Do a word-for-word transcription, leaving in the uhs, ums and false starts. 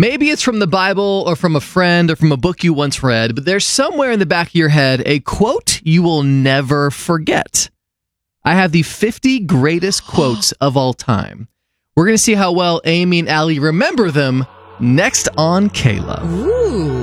Maybe it's from the Bible or from a friend or from a book you once read, but there's somewhere in the back of your head a quote you will never forget. I have the fifty greatest quotes of all time. We're going to see how well Amy and Allie remember them next on Kayla. Ooh.